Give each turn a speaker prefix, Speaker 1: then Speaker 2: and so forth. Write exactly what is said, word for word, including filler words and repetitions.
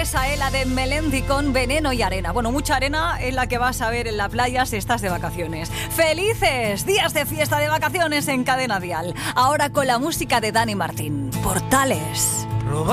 Speaker 1: esa, ¿eh? La de Melendi con Veneno y Arena. Bueno, mucha arena es la que vas a ver en la playa si estás de vacaciones. ¡Felices días de fiesta de vacaciones en Cadena Dial! Ahora con la música de Dani Martín. Portales.